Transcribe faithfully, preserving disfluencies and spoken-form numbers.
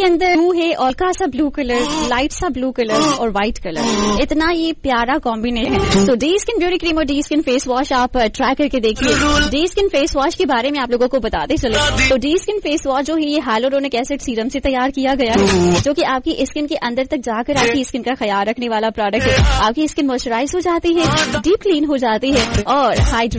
इसके अंदर ब्लू है, हल्का सा ब्लू कलर, लाइट सा ब्लू कलर और व्हाइट कलर, इतना ये प्यारा कॉम्बिनेशन है। तो डी स्किन ब्यूटी क्रीम और डी स्किन फेस वॉश आप ट्राई करके देखिए। डी स्किन फेस वॉश के बारे में आप लोगों को बताते चले तो डी स्किन फेस वॉश जो है ये हाइलुरोनिक एसिड सीरम से तैयार किया गया है, जो कि आपकी स्किन के अंदर तक जाकर आपकी स्किन का ख्याल रखने वाला प्रोडक्ट है। आपकी स्किन मॉइस्चराइज हो जाती है, डीप क्लीन हो जाती है और हाइड्रेट